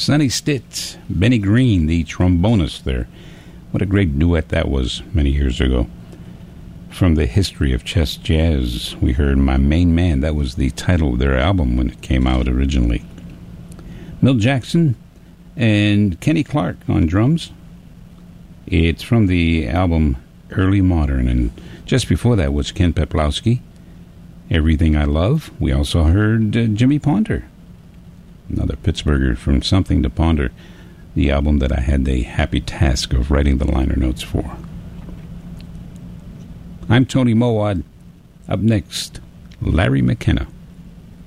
Sonny Stitt, Benny Green, the trombonist there. What a great duet that was many years ago. From the history of chess jazz, we heard My Main Man. That was the title of their album when it came out originally. Milt Jackson and Kenny Clark on drums. It's from the album Early Modern. And just before that was Ken Peplowski, Everything I Love. We also heard Jimmy Ponder, another Pittsburgher, from Something to Ponder, the album that I had the happy task of writing the liner notes for. I'm Tony Mowat. Up next, Larry McKenna.